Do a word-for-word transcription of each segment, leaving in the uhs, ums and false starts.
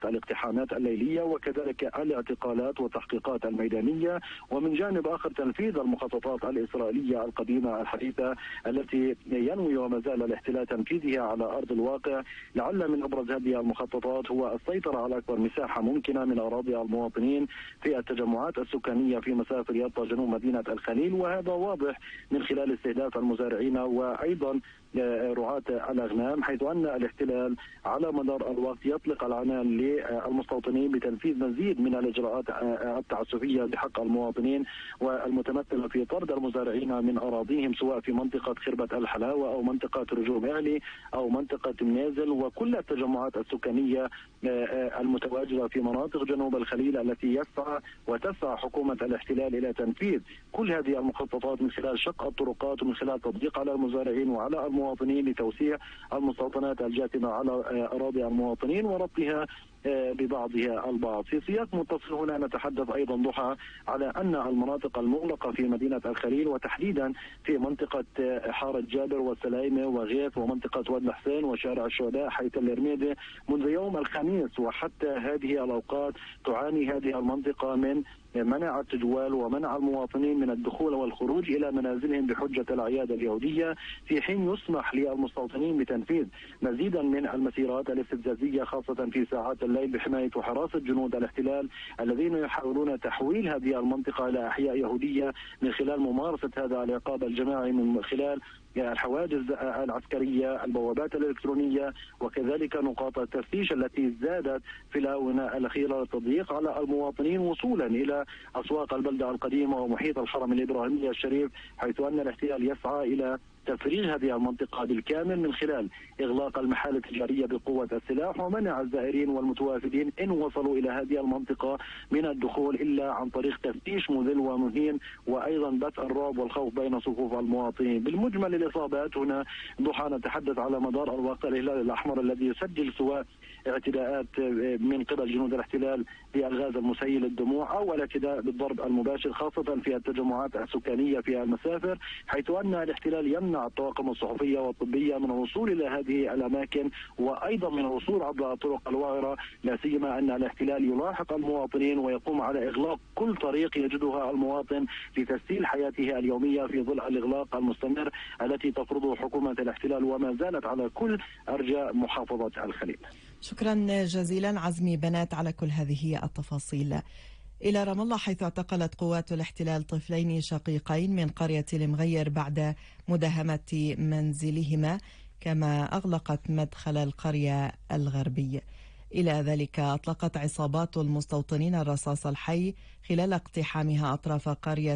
الاقتحامات الليلية وكذلك الاعتقالات والتحقيقات الميدانية، ومن جانب آخر تنفيذ المخططات الإسرائيلية القديمة الحديثة التي ينوي وما زال الاحتلال تنفيذها على أرض الواقع. لعل من أبرز هذه المخططات هو السيطرة على أكبر مساحة ممكنة من أراضي المواطنين في التجمعات السكانية في مسافة يطا جنوب مدينة الخليل، وهذا واضح من خلال استهداف المزارعين وأيضا رعاة الأغنام، حيث أن الاحتلال على مدار الوقت يطلق العنان للمستوطنين بتنفيذ مزيد من الإجراءات التعسفية بحق المواطنين والمتمثلة في طرد المزارعين من أراضيهم سواء في منطقة خربة الحلاوة أو منطقة رجوم أعلي أو منطقة منازل، وكل التجمعات السكانية المتواجدة في مناطق جنوب الخليل التي يسعى وتسعى حكومة الاحتلال إلى تنفيذ كل هذه المخططات من خلال شق الطرقات ومن خلال تضييق على المزارعين وعلى المواطنين لتوسيع المستوطنات الجاثمة على أراضي المواطنين وربطها ببعضها البعض. في سياق متصل هنا نتحدث أيضا ضحى على أن المناطق المغلقة في مدينة الخليل وتحديدا في منطقة حارة جابر والسلايمة وغيث ومنطقة واد الحسين وشارع الشهداء حيث الرميدة منذ يوم الخميس وحتى هذه الأوقات تعاني هذه المنطقة من منع التجوال ومنع المواطنين من الدخول والخروج إلى منازلهم بحجة الأعياد اليهودية، في حين يسمح للمستوطنين بتنفيذ مزيدا من المسيرات الاستفزازية خاصة في ساعات الليل بحماية وحراسة جنود الاحتلال الذين يحاولون تحويل هذه المنطقة إلى أحياء يهودية من خلال ممارسة هذا العقاب الجماعي من خلال الحواجز العسكرية، البوابات الإلكترونية، وكذلك نقاط التفتيش التي زادت في الآونة الأخيرة للتضييق على المواطنين وصولا إلى أسواق البلدة القديمة ومحيط الحرم الإبراهيمي الشريف، حيث أن الاحتلال يسعى إلى تفريغ هذه المنطقة بالكامل من خلال إغلاق المحال التجارية بقوة السلاح ومنع الزائرين والمتوافدين إن وصلوا إلى هذه المنطقة من الدخول إلا عن طريق تفتيش مذل ومهين وأيضا بث الرعب والخوف بين صفوف المواطنين. بالمجمل الإصابات هنا ضحى نتحدث على مدار الوقت الهلال الأحمر الذي يسجل سواء اعتداءات من قبل جنود الاحتلال بالغاز المسيل للدموع او الاعتداء بالضرب المباشر خاصة في التجمعات السكانية في المسافر، حيث أن الاحتلال يمنع الطواقم الصحفية والطبية من الوصول إلى هذه الأماكن وأيضا من الوصول عبر الطرق الوعرة، لا سيما أن الاحتلال يلاحق المواطنين ويقوم على إغلاق كل طريق يجدها المواطن لتسهيل حياته اليومية في ظل الإغلاق المستمر التي تفرضه حكومة الاحتلال وما زالت على كل أرجاء محافظة الخليل. شكرا جزيلا عزمي بنات على كل هذه التفاصيل. إلى رام الله، حيث اعتقلت قوات الاحتلال طفلين شقيقين من قرية المغير بعد مداهمة منزلهما، كما أغلقت مدخل القرية الغربي. إلى ذلك أطلقت عصابات المستوطنين الرصاص الحي خلال اقتحامها أطراف قرية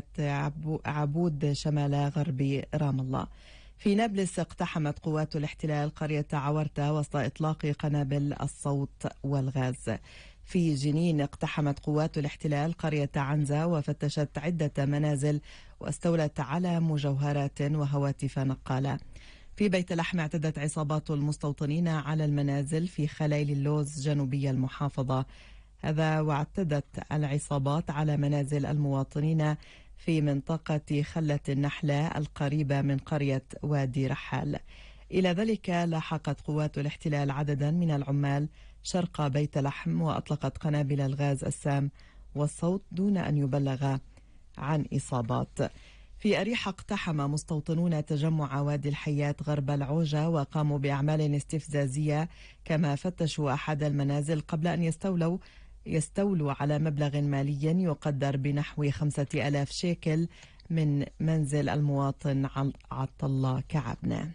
عبود شمال غرب رام الله. في نابلس اقتحمت قوات الاحتلال قرية عورتة وسط إطلاق قنابل الصوت والغاز. في جنين اقتحمت قوات الاحتلال قرية عنزة وفتشت عدة منازل واستولت على مجوهرات وهواتف نقالة. في بيت لحم اعتدت عصابات المستوطنين على المنازل في خليل اللوز جنوبي المحافظة، هذا واعتدت العصابات على منازل المواطنين في منطقة خلة النحلة القريبة من قرية وادي رحال. إلى ذلك لاحقت قوات الاحتلال عددا من العمال شرق بيت لحم وأطلقت قنابل الغاز السام والصوت دون أن يبلغ عن إصابات. في أريحة اقتحم مستوطنون تجمع وادي الحيات غرب العوجة وقاموا بأعمال استفزازية، كما فتشوا أحد المنازل قبل أن يستولوا يستولوا على مبلغ مالي يقدر بنحو خمسة ألاف شيكل من منزل المواطن عطلة كعبنة.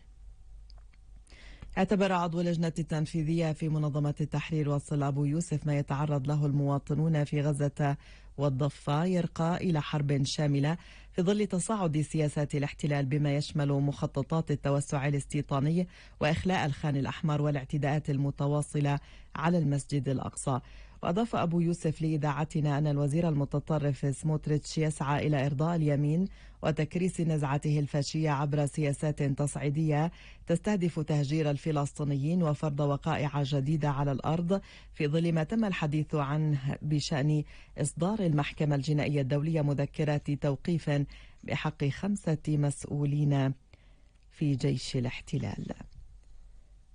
اعتبر عضو اللجنة التنفيذية في منظمة التحرير وصل أبو يوسف ما يتعرض له المواطنون في غزة والضفة يرقى إلى حرب شاملة في ظل تصاعد سياسات الاحتلال بما يشمل مخططات التوسع الاستيطاني وإخلاء الخان الأحمر والاعتداءات المتواصلة على المسجد الأقصى. وأضاف أبو يوسف لإذاعتنا أن الوزير المتطرف سموتريتش يسعى إلى إرضاء اليمين وتكريس نزعته الفاشية عبر سياسات تصعيدية تستهدف تهجير الفلسطينيين وفرض وقائع جديدة على الأرض، في ظل ما تم الحديث عنه بشأن إصدار المحكمة الجنائية الدولية مذكرات توقيف بحق خمسة مسؤولين في جيش الاحتلال.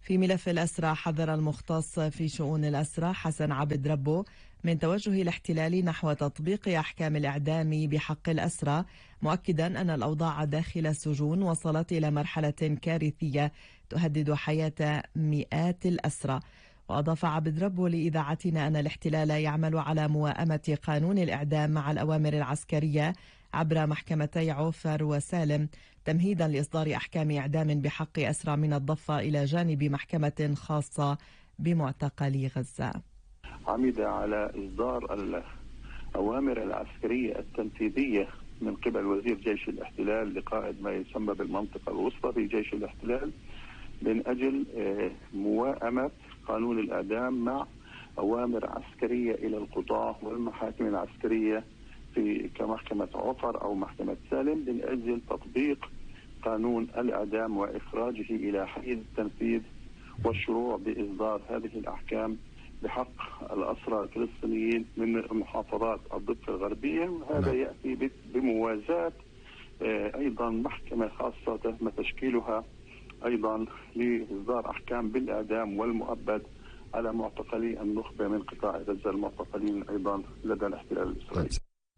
في ملف الأسرى، حذر المختص في شؤون الأسرى حسن عبد ربه من توجه الاحتلال نحو تطبيق أحكام الإعدام بحق الأسرى، مؤكدا أن الأوضاع داخل السجون وصلت إلى مرحلة كارثية تهدد حياة مئات الأسرى. وأضاف عبد ربه لإذاعتنا أن الاحتلال يعمل على موائمة قانون الإعدام مع الأوامر العسكرية عبر محكمتي عوفر وسالم، تمهيدا لإصدار أحكام إعدام بحق أسرى من الضفة إلى جانب محكمة خاصة بمعتقل غزة. عمد على إصدار الأوامر العسكرية التنفيذية من قبل وزير جيش الاحتلال لقائد ما يسمى بالمنطقة الوسطى في جيش الاحتلال من أجل موائمة قانون الإعدام مع أوامر عسكرية إلى القضاة والمحاكم العسكرية في كمحكمة عوفر أو محكمة سالم من أجل تطبيق قانون الإعدام وإخراجه إلى حيز التنفيذ والشروع بإصدار هذه الأحكام بحق الأسرى الفلسطينيين من محافظات الضفة الغربية. وهذا يأتي بموازاة أيضا محكمة خاصة تم تشكيلها أيضا لإصدار أحكام بالإعدام والمؤبد على معتقلي النخبة من قطاع غزة المعتقلين أيضا لدى الاحتلال الإسرائيلي.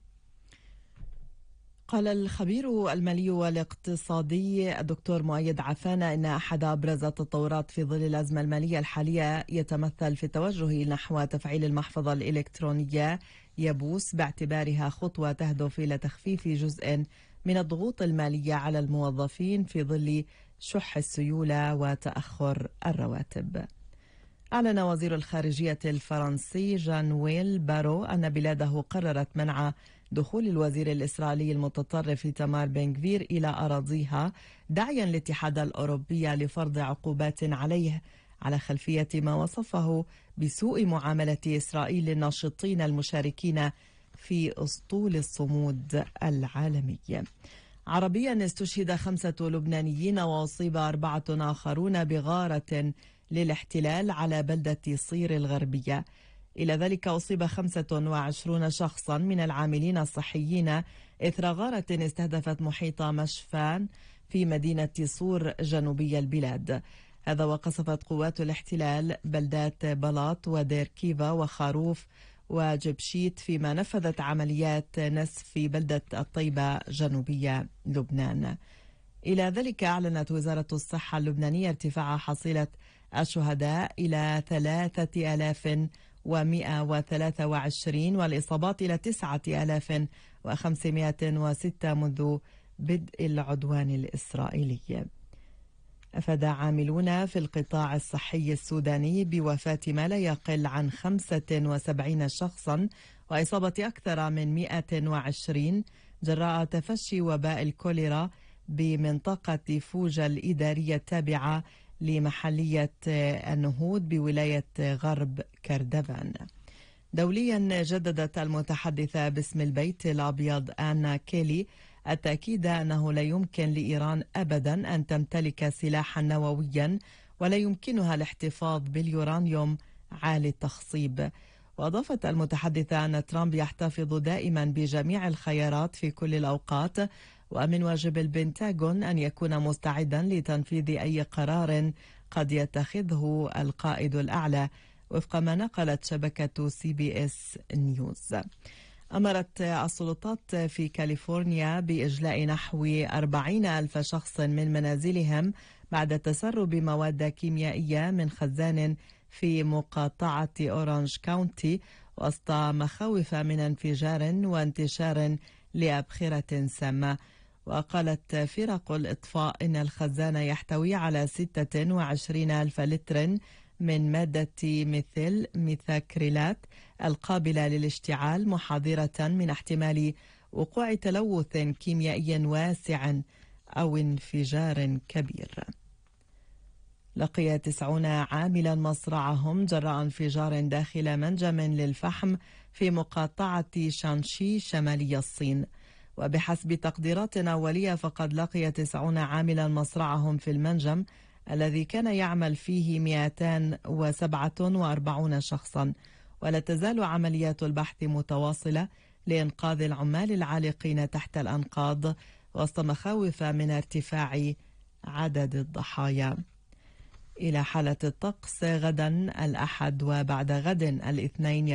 قال الخبير المالي والاقتصادي الدكتور مؤيد عفانة إن أحد أبرز التطورات في ظل الأزمة المالية الحالية يتمثل في التوجه نحو تفعيل المحفظة الإلكترونية يبوس، باعتبارها خطوة تهدف إلى تخفيف جزء من الضغوط المالية على الموظفين في ظل شح السيولة وتأخر الرواتب. أعلن وزير الخارجية الفرنسي جان ويل بارو أن بلاده قررت منع دخول الوزير الإسرائيلي المتطرف إيتمار بن غفير إلى أراضيها، داعيا الاتحاد الأوروبي لفرض عقوبات عليه على خلفية ما وصفه بسوء معاملة إسرائيل للناشطين المشاركين في أسطول الصمود العالمي. عربيا استشهد خمسة لبنانيين وأصيب أربعة آخرون بغارة للاحتلال على بلدة صير الغربية. إلى ذلك أصيب خمسة وعشرين شخصا من العاملين الصحيين إثر غارة استهدفت محيط مشفى في مدينة صور جنوبي البلاد. هذا وقصفت قوات الاحتلال بلدات بلاط ودير كيفا وخروف وجبشيت، فيما نفذت عمليات نسف في بلدة الطيبة جنوبية لبنان. إلى ذلك أعلنت وزارة الصحة اللبنانية ارتفاع حصيلة الشهداء إلى ثلاثة آلاف ومئة وثلاثة وعشرين والإصابات إلى تسعة آلاف وخمسمئة وستة منذ بدء العدوان الإسرائيلي. أفاد عاملون في القطاع الصحي السوداني بوفاة ما لا يقل عن خمسة وسبعين شخصا وإصابة أكثر من مئة وعشرين جراء تفشي وباء الكوليرا بمنطقة فوجة الإدارية التابعة لمحلية النهود بولاية غرب كردفان. دوليا، جددت المتحدثة باسم البيت الأبيض آنا كيلي التأكيد أنه لا يمكن لإيران أبدا أن تمتلك سلاحا نوويا ولا يمكنها الاحتفاظ باليورانيوم عالي التخصيب. وأضافت المتحدثة أن ترامب يحتفظ دائما بجميع الخيارات في كل الأوقات، ومن واجب البنتاغون أن يكون مستعدا لتنفيذ أي قرار قد يتخذه القائد الأعلى، وفق ما نقلت شبكة سي بي اس نيوز. أمرت السلطات في كاليفورنيا بإجلاء نحو أربعين ألف شخص من منازلهم بعد تسرب مواد كيميائية من خزان في مقاطعة أورانج كاونتي، وسط مخاوف من انفجار وانتشار لأبخرة سامة. وقالت فرق الإطفاء إن الخزان يحتوي على ستة وعشرين ألف لتر من مادة مثل ميثاكريلات القابلة للاشتعال، محاذرة من احتمال وقوع تلوث كيميائي واسع أو انفجار كبير. لقي تسعون عاملا مصرعهم جراء انفجار داخل منجم للفحم في مقاطعة شانشي شمالي الصين. وبحسب تقديرات أولية فقد لقي تسعون عاملا مصرعهم في المنجم الذي كان يعمل فيه مئتين وسبعة وأربعين شخصا. ولا تزال عمليات البحث متواصلة لإنقاذ العمال العالقين تحت الأنقاض وسط مخاوف من ارتفاع عدد الضحايا. إلى حالة الطقس غدا الأحد وبعد غد الاثنين